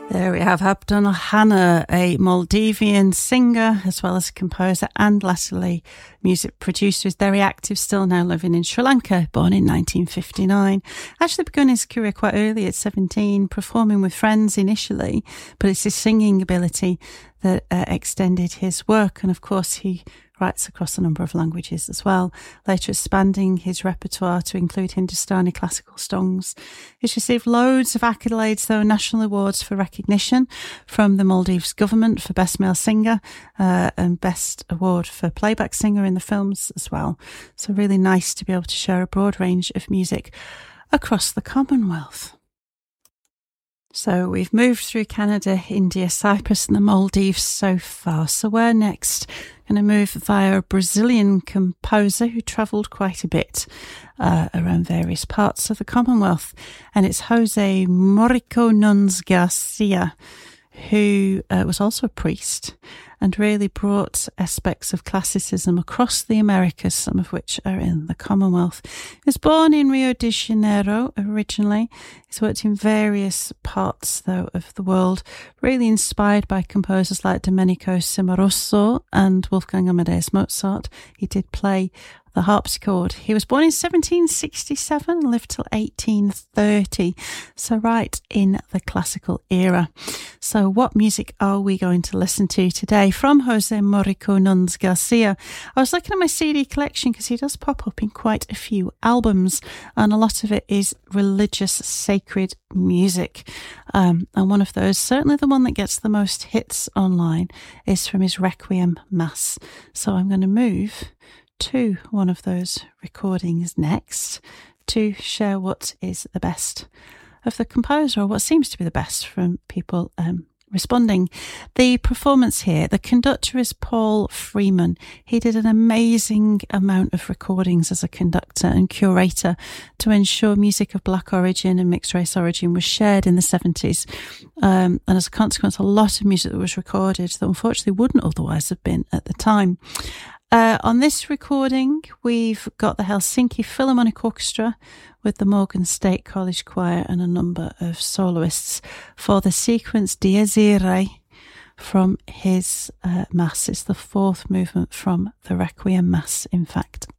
There we have Abdul Hanna, a Maldivian singer as well as a composer and latterly music producer. He's very active still, now living in Sri Lanka, born in 1959. Actually begun his career quite early at 17, performing with friends initially, but it's his singing ability that extended his work. And of course he writes across a number of languages as well, later expanding his repertoire to include Hindustani classical songs. He's received loads of accolades, though, national awards for recognition from the Maldives government for Best Male Singer and Best Award for Playback Singer in the films as well. So really nice to be able to share a broad range of music across the Commonwealth. So we've moved through Canada, India, Cyprus and the Maldives so far. So where next? Going to move via a Brazilian composer who travelled quite a bit around various parts of the Commonwealth. And it's Jose Morico Nunes Garcia, who was also a priest and really brought aspects of classicism across the Americas, some of which are in the Commonwealth. He was born in Rio de Janeiro originally. He's worked in various parts, though, of the world, really inspired by composers like Domenico Cimarosso and Wolfgang Amadeus Mozart. He did play the harpsichord. He was born in 1767 and lived till 1830, so right in the classical era. So what music are we going to listen to today from Jose Morico Nunes Garcia? I was looking at my CD collection because he does pop up in quite a few albums, and a lot of it is religious, sacred music. And one of those, certainly the one that gets the most hits online, is from his Requiem Mass. So I'm going to move to one of those recordings next to share what is the best of the composer, or what seems to be the best from people responding. The performance here, the conductor is Paul Freeman. He did an amazing amount of recordings as a conductor and curator to ensure music of black origin and mixed race origin was shared in the 70s. And as a consequence, a lot of music that was recorded that unfortunately wouldn't otherwise have been at the time. On this recording, we've got the Helsinki Philharmonic Orchestra with the Morgan State College Choir and a number of soloists for the sequence Dies Irae from his Mass. It's the fourth movement from the Requiem Mass, in fact.